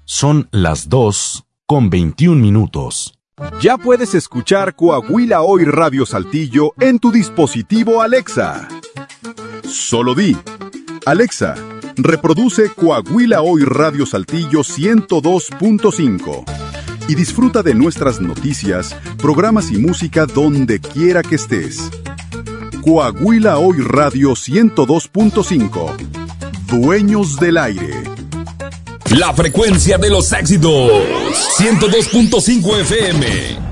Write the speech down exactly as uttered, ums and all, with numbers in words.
Son las dos con veintiún minutos. Ya puedes escuchar Coahuila Hoy Radio Saltillo en tu dispositivo Alexa. Solo di: Alexa, reproduce Coahuila Hoy Radio Saltillo ciento dos punto cinco y disfruta de nuestras noticias, programas y música donde quiera que estés. Coahuila Hoy Radio ciento dos punto cinco. Dueños del aire. La frecuencia de los éxitos. ciento dos punto cinco F M.